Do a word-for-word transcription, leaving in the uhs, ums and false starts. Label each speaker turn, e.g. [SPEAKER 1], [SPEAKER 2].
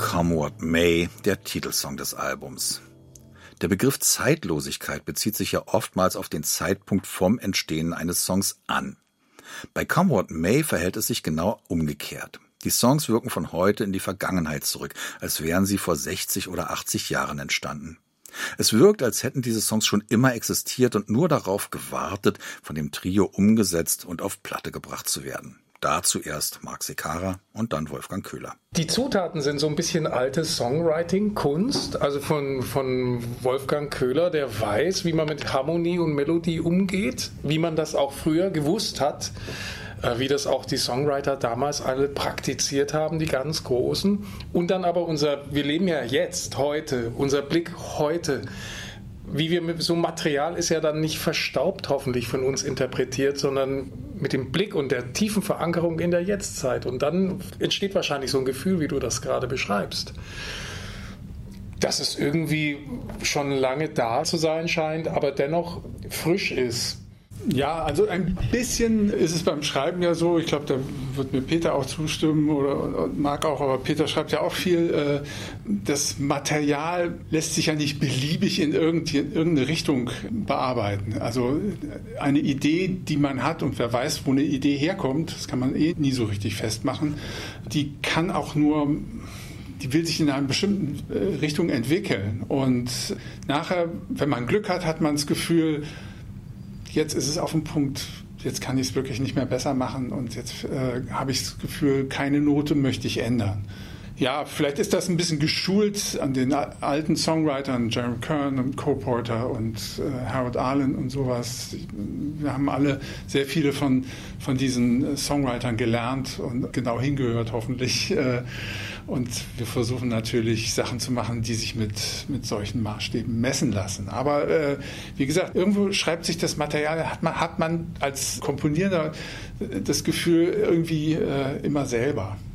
[SPEAKER 1] Come What May, der Titelsong des Albums. Der Begriff Zeitlosigkeit bezieht sich ja oftmals auf den Zeitpunkt vom Entstehen eines Songs an. Bei Come What May verhält es sich genau umgekehrt. Die Songs wirken von heute in die Vergangenheit zurück, als wären sie vor sechzig oder achtzig Jahren entstanden. Es wirkt, als hätten diese Songs schon immer existiert und nur darauf gewartet, von dem Trio umgesetzt und auf Platte gebracht zu werden. Da zuerst Marc Secara und dann Wolfgang Köhler.
[SPEAKER 2] Die Zutaten sind so ein bisschen alte Songwriting-Kunst, also von, von Wolfgang Köhler, der weiß, wie man mit Harmonie und Melodie umgeht, wie man das auch früher gewusst hat, wie das auch die Songwriter damals alle praktiziert haben, die ganz Großen. Und dann aber unser, wir leben ja jetzt, heute, unser Blick heute, wie wir mit so Material ist ja dann nicht verstaubt hoffentlich von uns interpretiert, sondern mit dem Blick und der tiefen Verankerung in der Jetztzeit. Und dann entsteht wahrscheinlich so ein Gefühl, wie du das gerade beschreibst, dass es irgendwie schon lange da zu sein scheint, aber dennoch frisch ist.
[SPEAKER 3] Ja, also ein bisschen ist es beim Schreiben ja so, ich glaube, da wird mir Peter auch zustimmen oder Marc auch, aber Peter schreibt ja auch viel, das Material lässt sich ja nicht beliebig in irgendeine Richtung bearbeiten. Also eine Idee, die man hat und wer weiß, wo eine Idee herkommt, das kann man eh nie so richtig festmachen, die kann auch nur... die will sich in einer bestimmten Richtung entwickeln. Und nachher, wenn man Glück hat, hat man das Gefühl, jetzt ist es auf dem Punkt, jetzt kann ich es wirklich nicht mehr besser machen und jetzt äh, habe ich das Gefühl, keine Note möchte ich ändern. Ja, vielleicht ist das ein bisschen geschult an den alten Songwritern, Jeremy Kern und Cole Porter und äh, Harold Arlen und sowas. Wir haben alle sehr viele von, von diesen Songwritern gelernt und genau hingehört hoffentlich. Äh, und wir versuchen natürlich Sachen zu machen, die sich mit, mit solchen Maßstäben messen lassen. Aber äh, wie gesagt, irgendwo schreibt sich das Material, hat man, hat man als Komponierender das Gefühl irgendwie äh, immer selber.